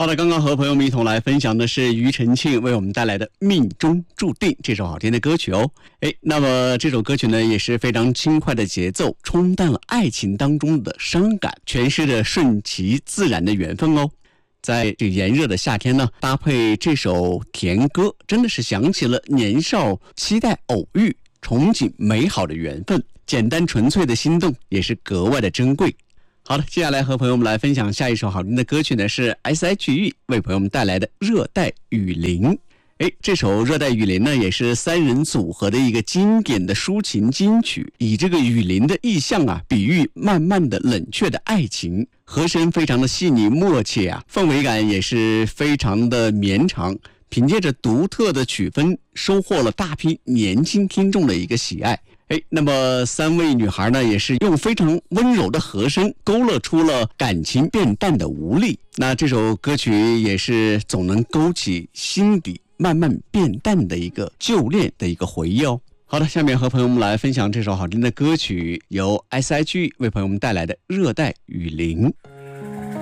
好的，刚刚和朋友们一同来分享的是庾澄庆为我们带来的《命中注定》这首好听的歌曲哦。那么这首歌曲呢也是非常轻快的节奏，冲淡了爱情当中的伤感，诠释着顺其自然的缘分哦。在这炎热的夏天呢，搭配这首甜歌，真的是想起了年少期待偶遇、憧憬美好的缘分，简单纯粹的心动也是格外的珍贵。好的，接下来和朋友们来分享下一首好听的歌曲呢，是 S.H.E 为朋友们带来的《热带雨林》。这首《热带雨林》呢，也是3人组合的一个经典的抒情金曲，以这个雨林的意象啊，比喻慢慢的冷却的爱情，和声非常的细腻默契啊，氛围感也是非常的绵长，凭借着独特的曲风，收获了大批年轻听众的一个喜爱。那么3位女孩呢，也是用非常温柔的和声勾勒出了感情变淡的无力。那这首歌曲也是总能勾起心底慢慢变淡的一个旧恋的一个回忆哦。好的，下面和朋友们来分享这首好听的歌曲，由 S.H.E 为朋友们带来的《热带雨林》。